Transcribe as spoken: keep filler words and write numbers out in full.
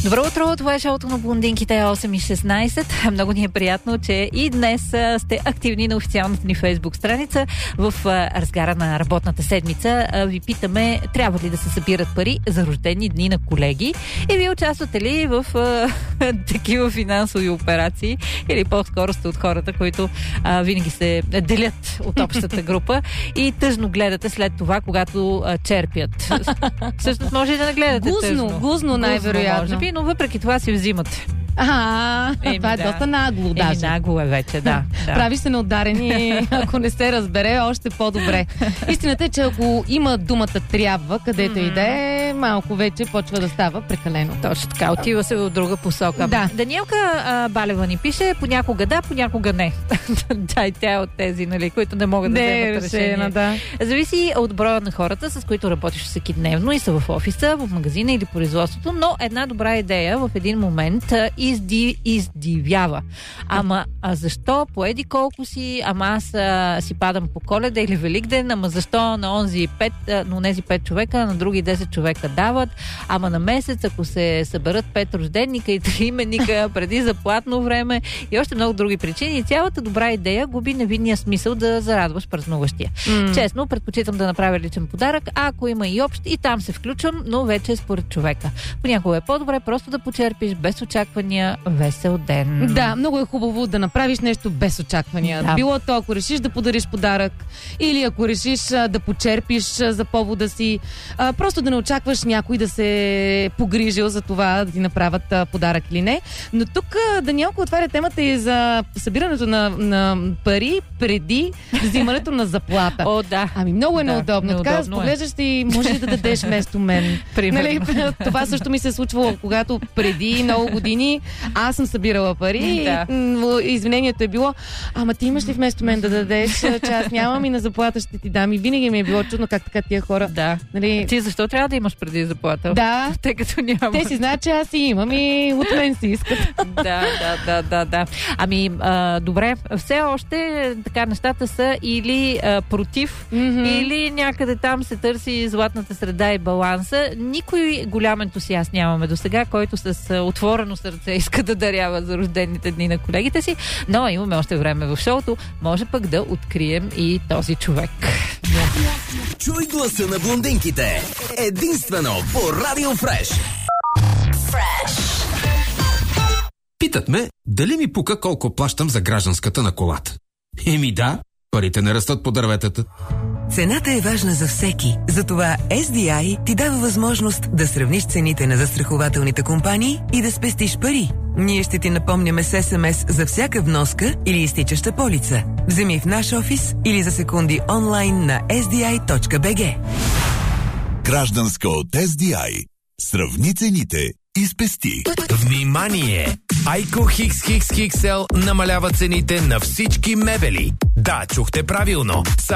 Добро утро, това е шоуто на блондинките осем и шестнайсет. Много ни е приятно, че и днес а, сте активни на официалната ни Фейсбук страница. В а, разгара на работната седмица а, ви питаме, трябва ли да се събират пари за рождени дни на колеги и вие участвате ли в а, такива финансови операции или по-скоро сте от хората, които а, винаги се делят от общата група и тъжно гледате след това, когато а, черпят. Всъщност може и да не гледате гузно, тъжно. Гузно, най-вероятно. Може би, но въпреки това си взимате. А, Еми, това е да. доста нагло, даже. Еми, нагло е вече, да. да. Прави се неударени, ако не се разбере, още по-добре. Истината е, че ако има думата трябва, където mm-hmm. и да е, малко вече почва да става прекалено. Точно така, отива се в друга посока. Да. Даниелка а, Балева ни пише, понякога да, понякога не. Да, и тя е от тези, нали, които не могат да не, вземат решение. Да. Зависи от броя на хората, с които работиш всеки дневно и са в офиса, в магазина или производството, но една добра идея в един момент а, изди, издивява. Ама а защо поеди колко си, ама аз а, си падам по Коледа или Великден, ама защо на онзи пет, а, на онези пет човека, на други десет човека дават, ама на месец, ако се съберат пет рожденника и три именника преди заплатно време и още много други причини. Цялата добра идея губи невинния смисъл да зарадваш празнуващия. Mm. Честно, предпочитам да направя личен подарък, а ако има и общ, и там се включвам, но вече е според човека. Понякога е по-добре просто да почерпиш без очаквания весел ден. Да, много е хубаво да направиш нещо без очаквания. Да. Било то, ако решиш да подариш подарък или ако решиш а, да почерпиш а, за повода си, а, просто да не очакваш някой да се погрижил за това да ти направят а, подарък или не. Но тук а, Даниелка отваря темата и за събирането на, на пари преди взимането на заплата. О, да. Ами много е да, неудобно. неудобно така, поглеждаш и може ли да дадеш вместо мен? Нали? Това също ми се е случвало, когато преди много години аз съм събирала пари да. и извинението е било, ама ти имаш ли вместо мен да дадеш, че аз нямам и на заплата ще ти дам. И винаги ми е било чудно как така тия хора. Да. Нали... Ти защо трябва да имаш преди заплата? Да. Тъй като няма. Те си знаят, че аз си имам и от мен си искат. да, да, да, да, да. Ами, а, добре, все още така нещата са или а, против, mm-hmm. или някъде там се търси златната среда и баланса. Никой голям ентусиаст нямаме до сега, който с а, отворено сърце иска да дарява за рождените дни на колегите си, но имаме още време в шоуто. Може пък да открием и този човек. Чуй гласа на блондинките. Единствено по Радио Фреш. Фреш. Питат ме, дали ми пука колко плащам за гражданската на колата. Еми да, парите не растат по дърветата. Цената е важна за всеки. Затова Ес Ди Ай ти дава възможност да сравниш цените на застрахователните компании и да спестиш пари. Ние ще ти напомняме с ес ем ес за всяка вноска или изтичаща полица. Вземи в наш офис или за секунди онлайн на ес ди ай точка би джи. Гражданска от Ес Ди Ай. Сравни цените и спести. Внимание! Айко Хикс Хикс Хикс Ел намалява цените на всички мебели. Да, чухте правилно.